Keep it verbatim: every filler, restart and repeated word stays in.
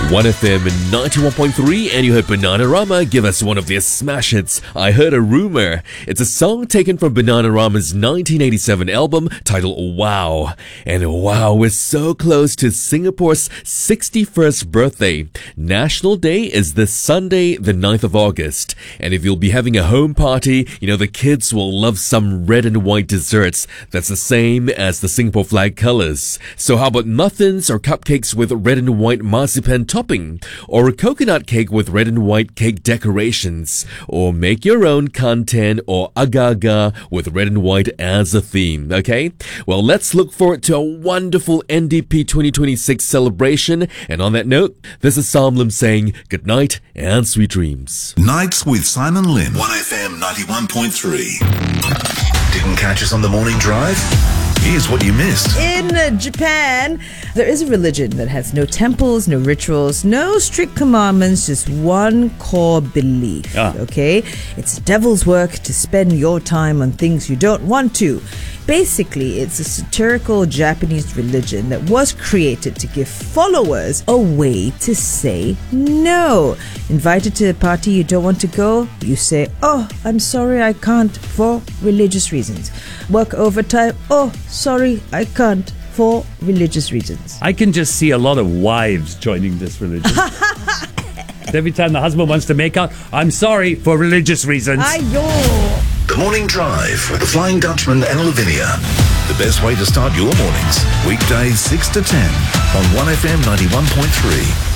one F M ninety-one point three, and you heard Bananarama give us one of their smash hits, I Heard a Rumor. It's a song taken from Bananarama's nineteen eighty-seven album titled Wow. And wow, we're so close to Singapore's sixty-first birthday. National Day is this Sunday, the ninth of August. And if you'll be having a home party, you know, the kids will love some red and white desserts that's the same as the Singapore flag colors. So how about muffins or cupcakes with red and white marzipan topping, or a coconut cake with red and white cake decorations, or make your own kantan or agar-agar with red and white as a theme, okay? Well, let's look forward to a wonderful N D P twenty twenty-six celebration, and on that note, this is Sam Lim saying good night and sweet dreams. Nights with Simon Lim. one F M ninety-one point three. Didn't catch us on the morning drive? Here's what you missed. In uh, Japan, there is a religion that has no temples, no rituals, no strict commandments, just one core belief. Ah. Okay? It's devil's work to spend your time on things you don't want to. Basically, it's a satirical Japanese religion that was created to give followers a way to say no. Invited to a party you don't want to go, you say, oh, I'm sorry, I can't for religious reasons. Work overtime, oh, sorry, I can't for religious reasons. I can just see a lot of wives joining this religion. Every time the husband wants to make out, I'm sorry for religious reasons. Ayo! The Morning Drive with the Flying Dutchman and Lavinia. The best way to start your mornings. Weekdays six to ten on one F M ninety-one point three.